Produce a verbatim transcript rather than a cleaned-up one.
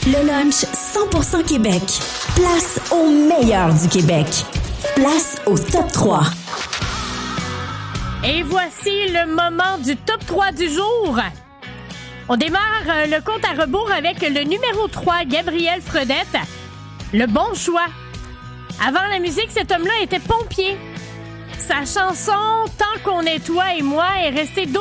Le lunch cent pour cent Québec. Place au meilleur du Québec. Place au top trois. Et voici le moment du top trois du jour. On démarre le compte à rebours avec le numéro trois, Gabriel Fredette. Le bon choix. Avant la musique, cet homme-là était pompier. Sa chanson « Tant qu'on est toi et moi » est restée